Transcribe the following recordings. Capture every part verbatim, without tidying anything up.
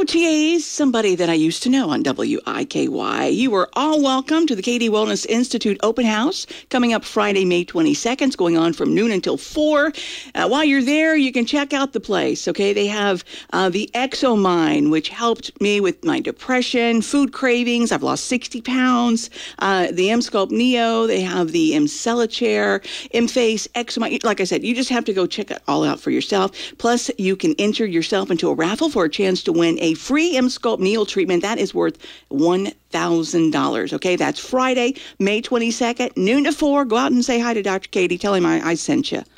T As, somebody that I used to know on W I K Y. You are all welcome to the Katie Wellness Institute Open House coming up Friday, May twenty-second. It's going on from noon until four. Uh, while you're there, you can check out the place, okay? They have uh, the ExoMind, which helped me with my depression, food cravings. I've lost sixty pounds. Uh, the Emsculpt Neo. They have the Emcellachair, Emface, ExoMind. Like I said, you just have to go check it all out for yourself. Plus, you can enter yourself into a raffle for a chance to win a free Emsculpt Neo treatment. That is worth one thousand dollars. Okay, that's Friday, May twenty-second, noon to four. Go out and say hi to Doctor Katie. Tell him I, I sent you.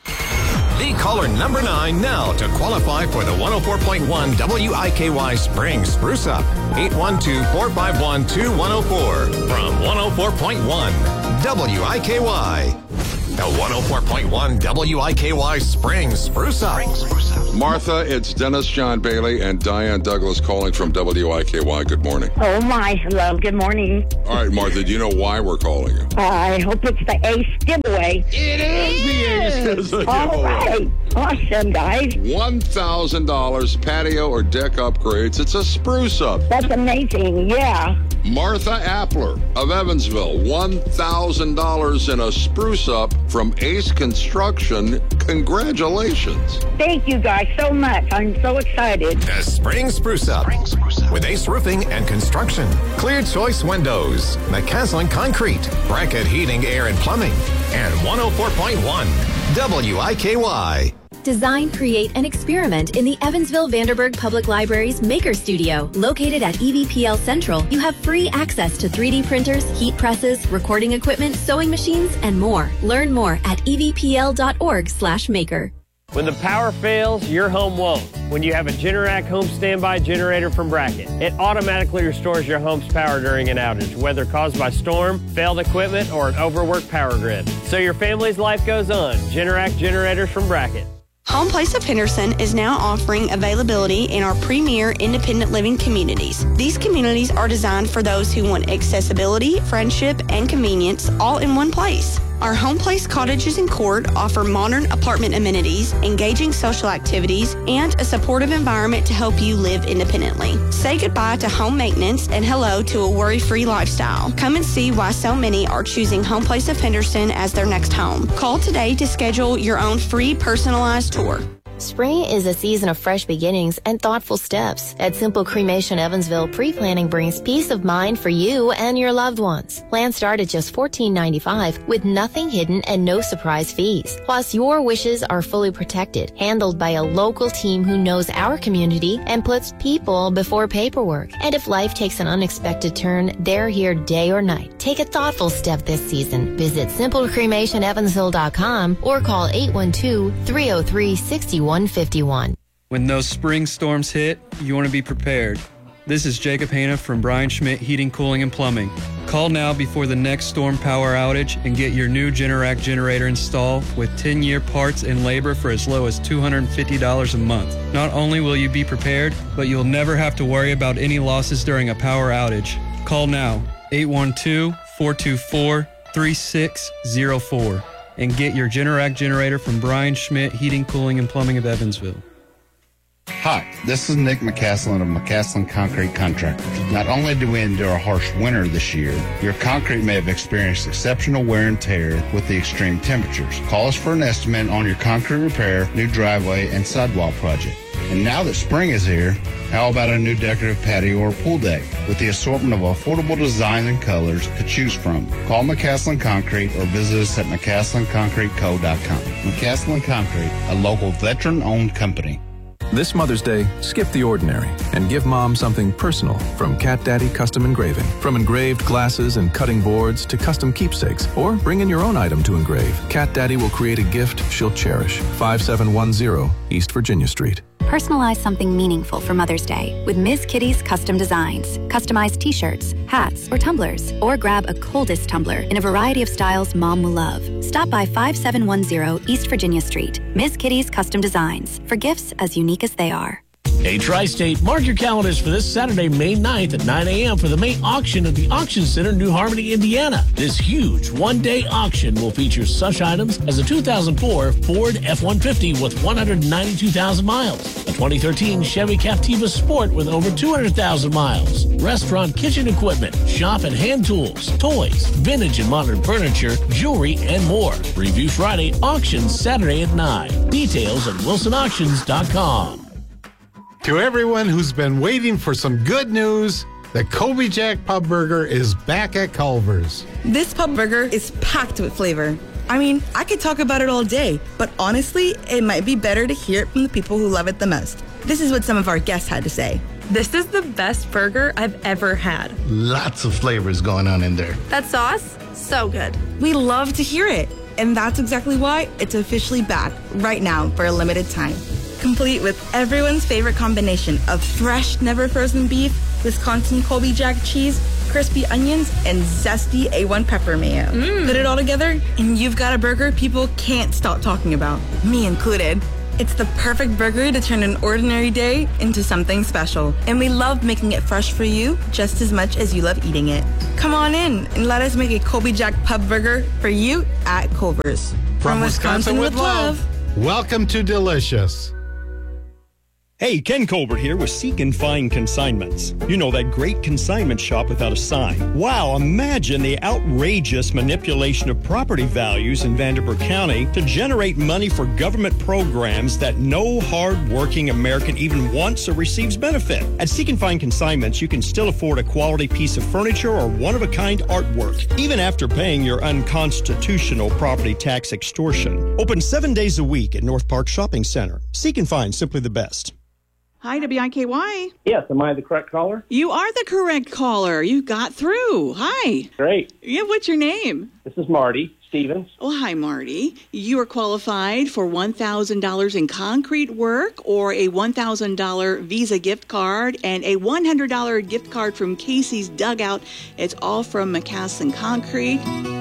Be caller number nine now to qualify for the one oh four point one W I K Y Spring Spruce Up. eight one two, four five one, two one oh four from one oh four point one W I K Y. The one oh four point one W I K Y Spring Spruce Up. Martha, it's Dennis John Bailey and Diane Douglas calling from W I K Y. Good morning. Oh, my. Hello. Good morning. All right, Martha, do you know why we're calling you? I hope it's the Ace giveaway. It is the Ace giveaway. All right. Awesome, guys. one thousand dollars patio or deck upgrades. It's a spruce up. That's amazing. Yeah. Martha Appler of Evansville, one thousand dollars in a spruce up from Ace Construction. Congratulations. Thank you guys so much. I'm so excited. The Spring Spruce Up with Ace Roofing and Construction. Clear Choice Windows, McCaslin Concrete, Bracket Heating, Air and Plumbing, and one oh four point one W I K Y. Design, create, and experiment in the Evansville Vanderburgh Public Library's Maker Studio. Located at E V P L Central, you have free access to three D printers, heat presses, recording equipment, sewing machines, and more. Learn more at e v p l dot org slash maker. When the power fails, your home won't. When you have a Generac home standby generator from Bracket, it automatically restores your home's power during an outage, whether caused by storm, failed equipment, or an overworked power grid. So your family's life goes on. Generac generators from Bracket. Home Place of Henderson is now offering availability in our premier independent living communities. These communities are designed for those who want accessibility, friendship, and convenience all in one place. Our Home Place cottages and court offer modern apartment amenities, engaging social activities, and a supportive environment to help you live independently. Say goodbye to home maintenance and hello to a worry-free lifestyle. Come and see why so many are choosing Home Place of Henderson as their next home. Call today to schedule your own free personalized tour. Spring is a season of fresh beginnings and thoughtful steps. At Simple Cremation Evansville, pre-planning brings peace of mind for you and your loved ones. Plans start at just fourteen ninety-five with nothing hidden and no surprise fees. Plus, your wishes are fully protected, handled by a local team who knows our community and puts people before paperwork. And if life takes an unexpected turn, they're here day or night. Take a thoughtful step this season. Visit simple cremation evansville dot com or call eight one two, three oh three, six one five one. When those spring storms hit, you want to be prepared. This is Jacob Hanna from Brian Schmidt Heating, Cooling, and Plumbing. Call now before the next storm power outage and get your new Generac generator installed with ten-year parts and labor for as low as two hundred fifty dollars a month. Not only will you be prepared, but you'll never have to worry about any losses during a power outage. Call now, eight one two, four two four, three six zero four. and get your Generac generator from Brian Schmidt Heating, Cooling, and Plumbing of Evansville. Hi, this is Nick McCaslin of McCaslin Concrete Contractors. Not only did we endure a harsh winter this year, your concrete may have experienced exceptional wear and tear with the extreme temperatures. Call us for an estimate on your concrete repair, new driveway, and sidewall project. And now that spring is here, how about a new decorative patio or pool deck with the assortment of affordable designs and colors to choose from? Call McCaslin Concrete or visit us at mccaslin concrete co dot com. McCaslin Concrete, a local veteran-owned company. This Mother's Day, skip the ordinary and give Mom something personal from Cat Daddy Custom Engraving. From engraved glasses and cutting boards to custom keepsakes, or bring in your own item to engrave. Cat Daddy will create a gift she'll cherish. five seven one zero East Virginia Street. Personalize something meaningful for Mother's Day with Miz Kitty's Custom Designs. Customize t-shirts, hats, or tumblers, or grab a coldest tumbler in a variety of styles Mom will love. Stop by five seven one zero East Virginia Street. Miz Kitty's Custom Designs, for gifts as unique as they are. Hey, Tri-State, mark your calendars for this Saturday, May ninth at nine a.m. for the May auction at the Auction Center, New Harmony, Indiana. This huge one-day auction will feature such items as a two thousand four Ford F one fifty with one hundred ninety-two thousand miles, a twenty thirteen Chevy Captiva Sport with over two hundred thousand miles, restaurant kitchen equipment, shop and hand tools, toys, vintage and modern furniture, jewelry, and more. Review Friday, auction Saturday at nine. Details at wilson auctions dot com. To everyone who's been waiting for some good news, the Colby Jack Pub Burger is back at Culver's. This pub burger is packed with flavor. I mean, I could talk about it all day, but honestly, it might be better to hear it from the people who love it the most. This is what some of our guests had to say. This is the best burger I've ever had. Lots of flavors going on in there. That sauce, so good. We love to hear it, and that's exactly why it's officially back right now for a limited time. Complete with everyone's favorite combination of fresh, never frozen beef, Wisconsin Colby Jack cheese, crispy onions, and zesty A one pepper mayo. Mm. Put it all together, and you've got a burger people can't stop talking about, me included. It's the perfect burger to turn an ordinary day into something special, and we love making it fresh for you just as much as you love eating it. Come on in and let us make a Colby Jack Pub Burger for you at Culver's. From, From Wisconsin, Wisconsin with love. love, welcome to Delicious. Hey, Ken Colbert here with Seek and Find Consignments. You know, that great consignment shop without a sign. Wow, imagine the outrageous manipulation of property values in Vanderburgh County to generate money for government programs that no hard-working American even wants or receives benefit. At Seek and Find Consignments, you can still afford a quality piece of furniture or one-of-a-kind artwork, even after paying your unconstitutional property tax extortion. Open seven days a week at North Park Shopping Center. Seek and Find, simply the best. Hi, W I K Y. Yes, am I the correct caller? You are the correct caller. You got through. Hi. Great. Yeah, what's your name? This is Marty Stevens. Oh, hi, Marty. You are qualified for one thousand dollars in concrete work or a one thousand dollars Visa gift card and a one hundred dollars gift card from Casey's Dugout. It's all from McCaslin Concrete.